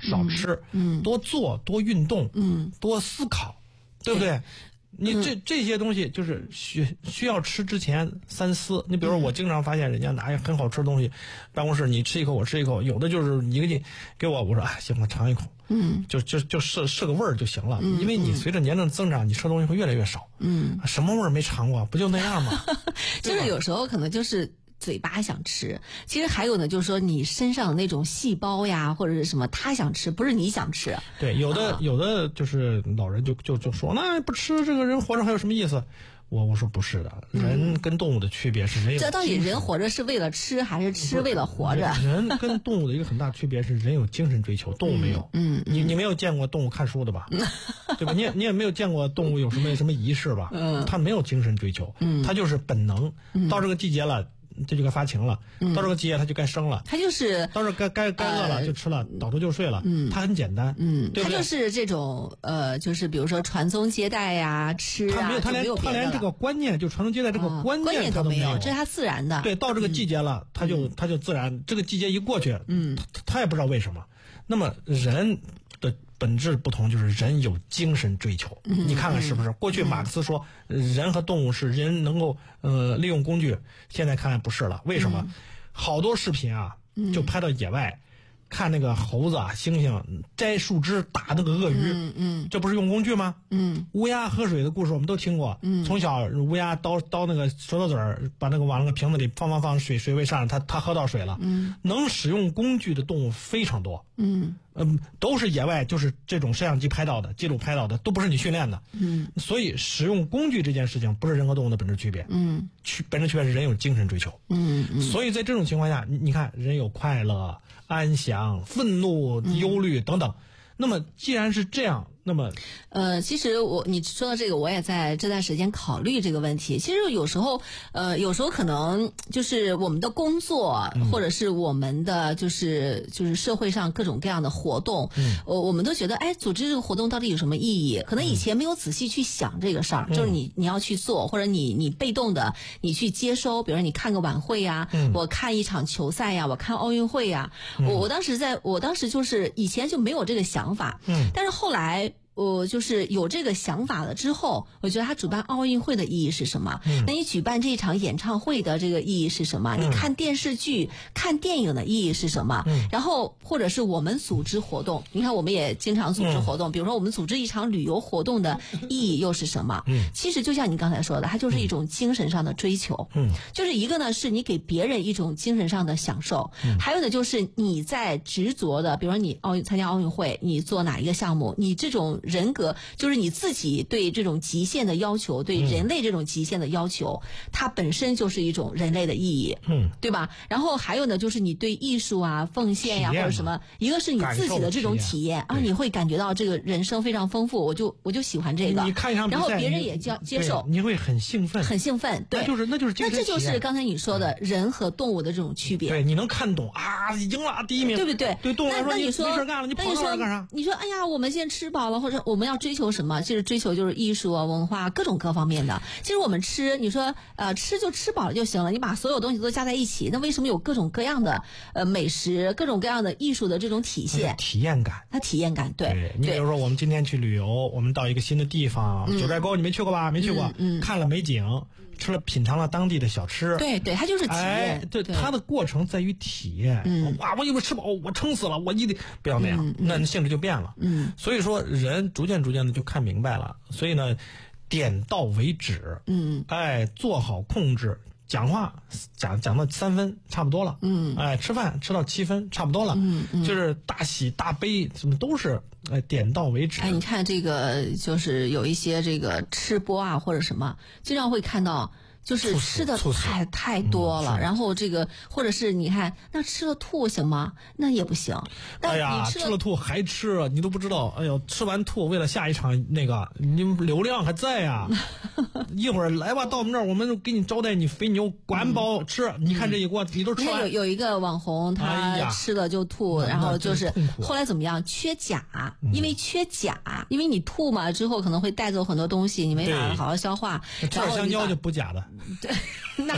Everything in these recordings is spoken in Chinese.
少吃，多做多运动，多思考，对不对？你这些东西就是需要吃之前三思。你比如说，我经常发现人家拿一很好吃的东西，办公室你吃一口我吃一口，有的就是你给我说行我尝一口，就试个味儿就行了。因为你随着年龄增长，你吃的东西会越来越少。什么味儿没尝过，不就那样吗？ 就是有时候可能就是嘴巴想吃，其实还有呢，就是说你身上的那种细胞呀，或者是什么，他想吃，不是你想吃。 对，有的就是老人就说，那不吃这个人活着还有什么意思？我说不是的，人跟动物的区别是人有这到底人活着是为了吃还是吃为了活着？ 人跟动物的一个很大区别是人有精神追求，动物没有。你没有见过动物看书的吧？对吧？你也没有见过动物有什么仪式吧？它没有精神追求，它就是本能。到这个季节了。这就该发情了，到这个季节它就该生了， 它就是到这该饿了就吃了，倒头就睡了，它很简单，对不对？ 它就是这种就是比如说传宗接代呀，吃啊， 他连这个观念，就传宗接代这个观念都没有， 这是它自然的。 对，到这个季节了，它就自然，这个季节一过去，他也不知道为什么。那么人的本质不同，就是人有精神追求。你看看是不是？过去马克思说人和动物是人能够利用工具，现在看来不是了。为什么？好多视频啊，就拍到野外，看那个猴子啊、猩猩摘树枝打那个鳄鱼，这不是用工具吗？乌鸦喝水的故事我们都听过，从小乌鸦叨那个舌头嘴儿，把那个往那个瓶子里放水位上，它喝到水了。能使用工具的动物非常多。都是野外，就是这种摄像机拍到的、记录拍到的，都不是你训练的。所以使用工具这件事情不是人和动物的本质区别。本质区别是人有精神追求。所以在这种情况下，你看人有快乐、安详、愤怒、忧虑等等。那么既然是这样，那么其实你说到这个，我也在这段时间考虑这个问题。其实有时候可能就是我们的工作，或者是我们的就是社会上各种各样的活动，我们都觉得组织这个活动到底有什么意义？可能以前没有仔细去想这个事儿，就是你要去做，或者你被动的你去接收，比如说你看个晚会呀，我看一场球赛呀，我看奥运会呀，我当时就是以前就没有这个想法，但是后来。我就是有这个想法了之后，我觉得他主办奥运会的意义是什么？那你举办这一场演唱会的这个意义是什么？你看电视剧、看电影的意义是什么？然后或者是我们组织活动，你看我们也经常组织活动，比如说我们组织一场旅游活动的意义又是什么？其实就像你刚才说的，它就是一种精神上的追求。就是一个呢是你给别人一种精神上的享受，还有呢就是你在执着的，比如说你参加奥运会，你做哪一个项目，你这种人格就是你自己对这种极限的要求，对人类这种极限的要求，它本身就是一种人类的意义，对吧？然后还有呢，就是你对艺术啊、奉献呀或者什么，一个是你自己的这种体验啊，你会感觉到这个人生非常丰富，我就喜欢这个。 你看一场比赛， 然后别人也接受， 你会很兴奋，对，那就是精神体验。 那这就是刚才你说的人和动物的这种区别。 对，你能看懂啊，赢了第一名， 对不对？ 对动物来说， 你没事干了，你跑那干啥？ 你说，哎呀，我们现在吃饱了，或者我们要追求什么？其实追求就是艺术啊、文化各种各方面的。其实我们吃，你说吃就吃饱了就行了，你把所有东西都加在一起，那为什么有各种各样的美食、各种各样的艺术的这种体现？ 体验感， 它体验感，对。 你比如说，我们今天去旅游，我们到一个新的地方，九寨沟你没去过吧？没去过，看了美景，品尝了当地的小吃， 对，它就是体验。 对，它的过程在于体验。哇，我以为吃饱，我撑死了，我一定不要那样，那性质就变了。所以说人逐渐的就看明白了。所以呢，点到为止。做好控制。讲话讲到3分差不多了，吃饭吃到7分差不多了，就是大喜大悲什么都是点到为止。 你看这个就是有一些这个吃播啊或者什么，经常会看到。就是吃的太多了，然后这个或者是你看那吃了吐行吗？那也不行。 哎呀，吃了吐还吃，你都不知道。哎呦，吃完吐为了下一场那个，你们流量还在呀。一会儿来吧，到我们这儿，我们给你招待你肥牛管饱吃。你看这一锅，你都吃完。 有一个网红，他吃了就吐，然后就是后来怎么样？缺钾，因为缺钾，因为你吐嘛之后可能会带走很多东西，你没法好好消化。 吃点香蕉就补钾的。 对，那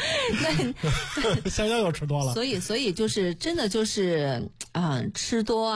香蕉又吃多了， 所以就是真的就是吃多